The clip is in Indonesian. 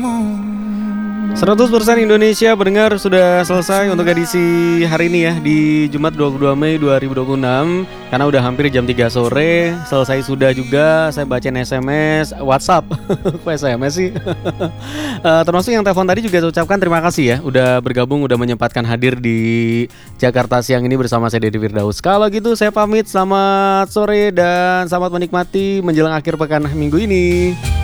100% Indonesia pendengar sudah selesai untuk edisi hari ini ya, di Jumat 22 Mei 2026. Karena udah hampir jam 3 sore, selesai sudah juga saya bacain SMS, WhatsApp. Kok SMS sih? Termasuk yang telepon tadi juga saya ucapkan terima kasih ya, udah bergabung, udah menyempatkan hadir di Jakarta Siang ini bersama saya Deddy Firdaus. Kalau gitu saya pamit, selamat sore dan selamat menikmati menjelang akhir pekan minggu ini.